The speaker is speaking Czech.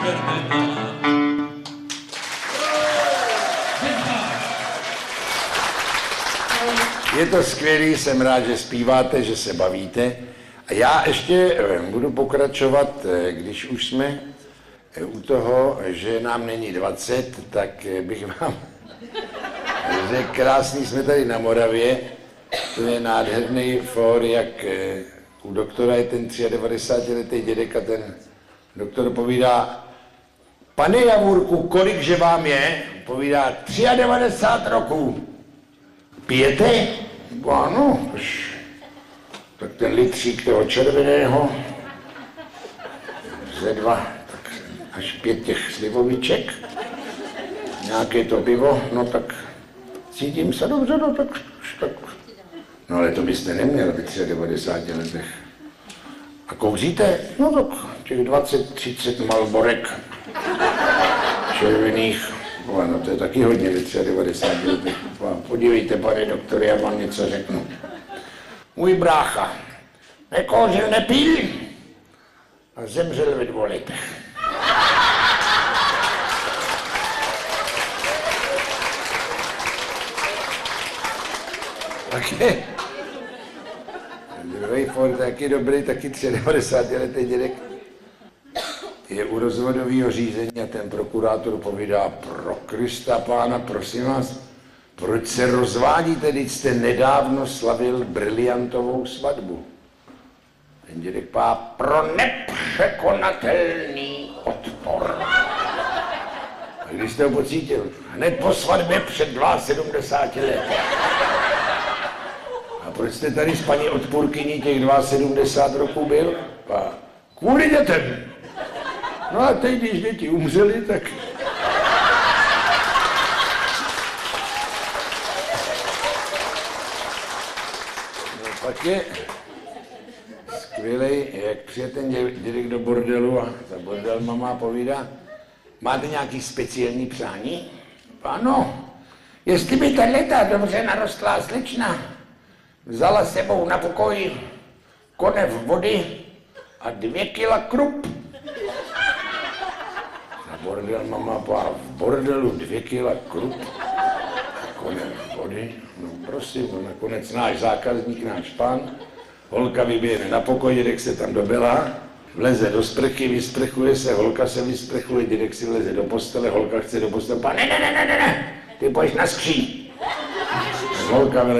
Je to skvělý, jsem rád, že zpíváte, že se bavíte. A já ještě budu pokračovat, když už jsme u toho, že nám není 20, tak bych vám řekl, krásný jsme tady na Moravě. To je nádherný fór, jak u doktora je ten 93letý dědek a ten doktor povídá: pane Javůrku, kolikže vám je? Povídá: 93 roků. Pijete? Ano, tak ten litřík toho červeného, ze 2 až 5 těch slivoviček, nějaké to pivo, no tak cítím se dobře, no tak. No ale to byste neměl v 93 letech. A kouříte? No tak těch 20-30 Marlborek červených. No to je taky hodně v 93 letech. Podívejte, pane doktore, já vám něco řeknu. Můj brácha nekouřil, nepil a zemřel ve 2 letech. Taky druhý fór, taky dobrý, taky 93letý dědek. Je u rozvodového řízení a ten prokurátor povídá: pro Krista pána, prosím vás, proč se rozvádíte, když jste nedávno slavil briliantovou svatbu? Ten dědek pá: pro nepřekonatelný odpor. A když jste ho pocítil? Hned po svatbě před 72 lety. A proč jste tady s paní odpůrkyní těch 72 roků byl? Pá: kvůli dětem. No a teď, když děti umřeli, tak... No pak je skvělej, jak přijde ten dědek do bordelu a ta bordel mama povídá: máte nějaký speciální přání? Ano, jestli by tato dobře narostlá slečna vzala s sebou na pokoj konev vody a 2 kila krup. Bordel mama pá: v bordelu 2 kila krup a konev vody. No prosím, no nakonec náš zákazník, náš pán, holka vyběhne na pokoj, dědek se tam dobelá, vleze do sprchy, vysprchuje se, holka se vysprchuje, dědek si vleze do postele, holka chce do postele, pán: ne, ty pojď na skříň. Holka